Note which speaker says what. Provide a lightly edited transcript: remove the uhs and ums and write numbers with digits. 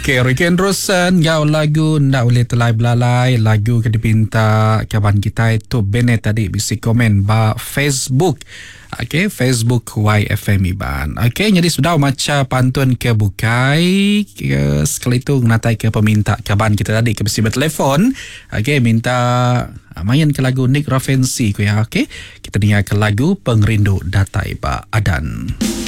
Speaker 1: Okey, Ricky Anderson gau lagu Ndak Boleh Telai Belalai, lagu ke dipinta kawan kita itu Bene tadi bisi komen ba Facebook. Okey, Facebook YFM Iban. Okey, jadi sudah macam pantun ke bukai sekali itu natai ke peminta kawan kita tadi ke bisi bertelefon. Okey, minta main ke lagu Nick Ravensi ku ya. Okey, kita dengar ke lagu Pengrindu Datai Ba Adan.